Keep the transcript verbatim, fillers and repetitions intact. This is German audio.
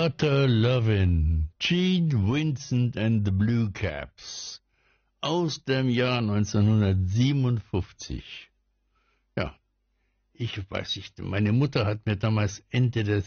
Butter Lovin', Gene Vincent and the Blue Caps aus dem Jahr neunzehnhundertsiebenundfünfzig. Ja, ich weiß nicht, meine Mutter hat mir damals Ende der